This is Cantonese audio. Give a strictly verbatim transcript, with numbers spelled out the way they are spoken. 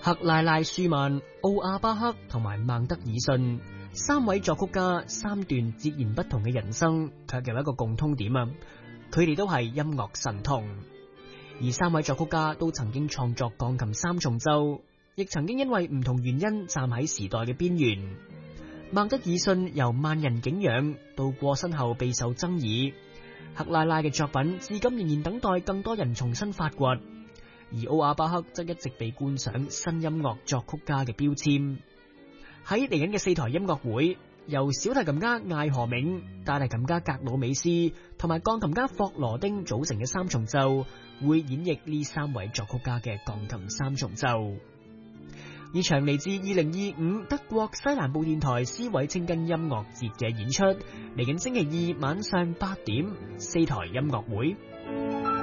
克拉拉舒曼、奧亞巴克同埋孟德爾遜三位作曲家，三段截然不同嘅人生，卻有一個共通點啊！佢哋都係音樂神童，而三位作曲家都曾經創作鋼琴三重奏，亦曾經因為唔同原因站喺時代嘅邊緣。孟德爾遜由萬人景仰到過身後備受爭議，克拉拉嘅作品至今仍然等待更多人重新發掘，而奧亞巴克則一直被冠上新音樂作曲家嘅標籤。喺嚟緊嘅四台音樂會，由小提琴家艾荷銘、大提琴家格魯美斯同埋鋼琴家霍羅丁組成嘅三重奏，會演繹呢三位作曲家嘅鋼琴三重奏。呢場嚟自二零二五德國西南部電台斯韋清根音樂節嘅演出，嚟緊星期二晚上八點，四台音樂會。